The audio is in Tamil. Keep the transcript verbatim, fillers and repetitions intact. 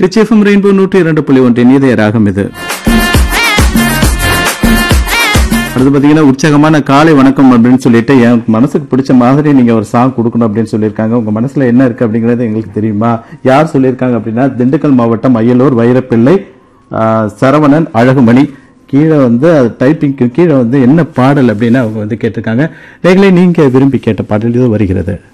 ரிச்எஃப்எம் ரெயின்போ நூற்றி இரண்டு புள்ளி ஒன்றின் இதய ராகம் இது. அடுத்து பாத்தீங்கன்னா உற்சாகமான காலை வணக்கம் அப்படின்னு சொல்லிட்டு என் மனசுக்கு பிடிச்ச மாதிரி நீங்க ஒரு சாங் கொடுக்கணும் அப்படின்னு சொல்லியிருக்காங்க. உங்க மனசுல என்ன இருக்கு அப்படிங்கறது எங்களுக்கு தெரியுமா? யார் சொல்லியிருக்காங்க அப்படின்னா திண்டுக்கல் மாவட்டம் அய்யலூர் வைரப்பிள்ளை சரவணன் அழகுமணி. கீழே வந்து டைப்பிங்க்கு கீழே வந்து என்ன பாடல் அப்படின்னு அவங்க வந்து கேட்டிருக்காங்க. நீங்களே நீங்க விரும்பி கேட்ட பாடல் இது வருகிறது.